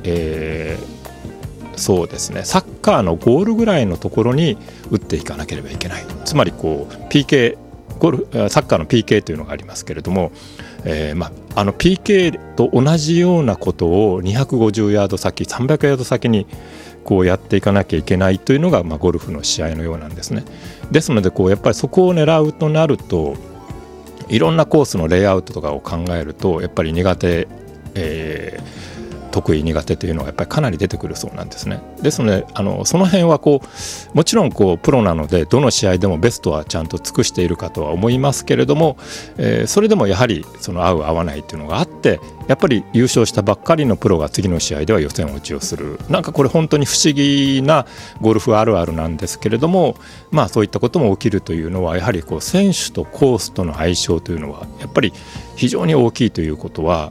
そうですね、サッカーのゴールぐらいのところに打っていかなければいけない。つまりこう PK サッカーの PK というのがありますけれども、PK と同じようなことを250ヤード先300ヤード先にこうやっていかなきゃいけないというのが、ゴルフの試合のようなんですね。ですのでこうやっぱりそこを狙うとなると、いろんなコースのレイアウトとかを考えるとやっぱり苦手、得意苦手というのがやっぱりかなり出てくるそうなんですね。ですのでその辺はこうもちろんこうプロなのでどの試合でもベストはちゃんと尽くしているかとは思いますけれども、それでもやはりその合う合わないというのがあって、やっぱり優勝したばっかりのプロが次の試合では予選落ちをする、なんかこれ本当に不思議なゴルフあるあるなんですけれども、そういったことも起きるというのはやはりこう選手とコースとの相性というのはやっぱり非常に大きいということは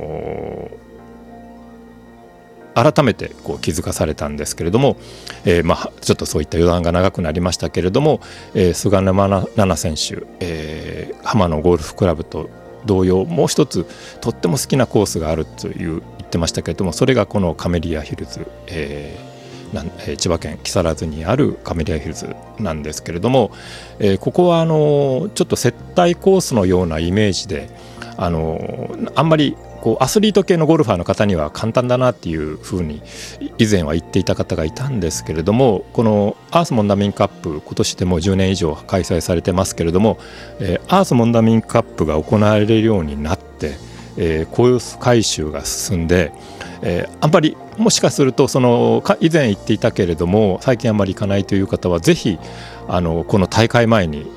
改めてこう気づかされたんですけれども、ちょっとそういった余談が長くなりましたけれども、菅沼菜々選手、浜野ゴルフクラブと同様もう一つとっても好きなコースがあると言ってましたけれども、それがこのカメリアヒルズ、千葉県木更津にあるカメリアヒルズなんですけれども、ここはちょっと接待コースのようなイメージであんまりこうアスリート系のゴルファーの方には簡単だなっていうふうに以前は言っていた方がいたんですけれども、このアースモンダミンカップ今年でも10年以上開催されてますけれども、アースモンダミンカップが行われるようになって、コース改修が進んで、あんまりもしかすると以前行っていたけれども最近あんまり行かないという方はぜひこの大会前に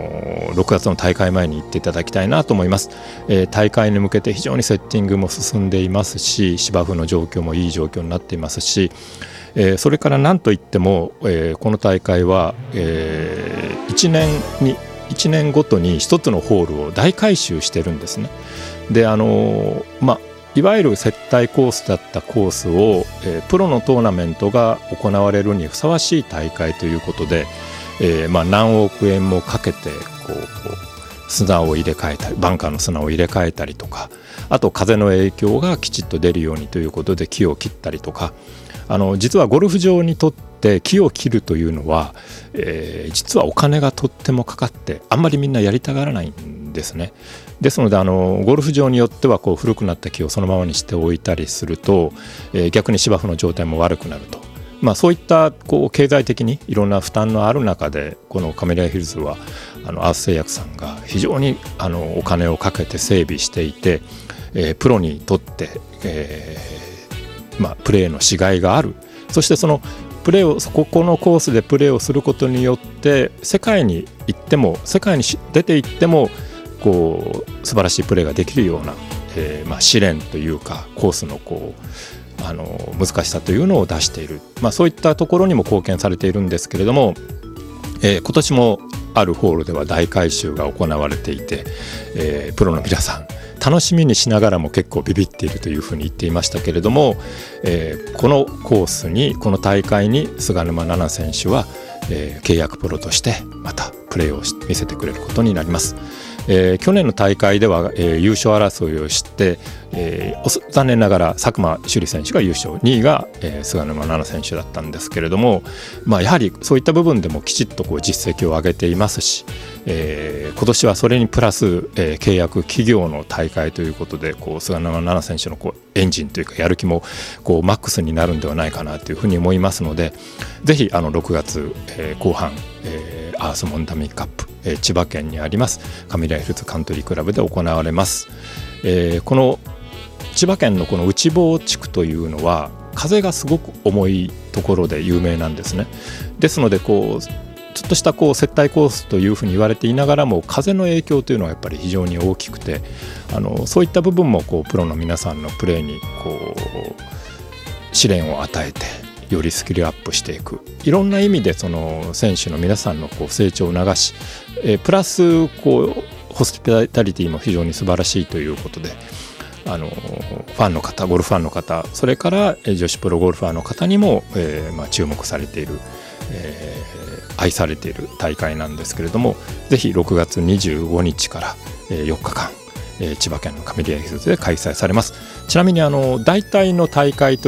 6月の大会前に行っていただきたいなと思います。大会に向けて非常にセッティングも進んでいますし、芝生の状況もいい状況になっていますし、それから何といっても、この大会は、1年ごとに1つのホールを大改修してるんですね。でいわゆる接待コースだったコースを、プロのトーナメントが行われるにふさわしい大会ということで、何億円もかけてこう砂を入れ替えたり、バンカーの砂を入れ替えたりとか、あと風の影響がきちっと出るようにということで木を切ったりとか、実はゴルフ場にとって木を切るというのは、実はお金がとってもかかってあんまりみんなやりたがらないんですね。ですのでゴルフ場によってはこう古くなった木をそのままにしておいたりすると、逆に芝生の状態も悪くなると、そういったこう経済的にいろんな負担のある中で、このカメリアヒルズはアース製薬さんが非常にお金をかけて整備していて、プロにとって、プレーのしがいがある。そしてそのプレーをここのコースでプレーをすることによって世界に行っても世界に出て行ってもこう素晴らしいプレーができるような、試練というかコースのこう難しさというのを出している、そういったところにも貢献されているんですけれども、今年もあるホールでは大改修が行われていて、プロの皆さん楽しみにしながらも結構ビビっているというふうに言っていましたけれども、このコースにこの大会に菅沼菜々選手は、契約プロとしてまたプレーを見せてくれることになります。去年の大会では、優勝争いをして、残念ながら佐久間朱莉選手が優勝、2位が、菅沼菜々選手だったんですけれども、やはりそういった部分でもきちっとこう実績を上げていますし、今年はそれにプラス、契約企業の大会ということでこう菅沼菜々選手のこうエンジンというかやる気もこうマックスになるんではないかなというふうに思いますので、ぜひ6月、後半、アースモンダミンカップ、千葉県にありますカメリアヒルズカントリークラブで行われます。この千葉県のこの内房地区というのは風がすごく重いところで有名なんですね。ですのでこうちょっとしたこう接待コースというふうに言われていながらも風の影響というのはやっぱり非常に大きくて、そういった部分もこうプロの皆さんのプレーにこう試練を与えてよりスキルアップしていく、いろんな意味でその選手の皆さんのこう成長を促し、プラスこうホスピタリティも非常に素晴らしいということで、ファンの方、ゴルフファンの方、それから女子プロゴルファーの方にも、注目されている、愛されている大会なんですけれども、ぜひ6月25日から4日間、千葉県のカメリアヒルズで開催されます。ちなみに大体の大会と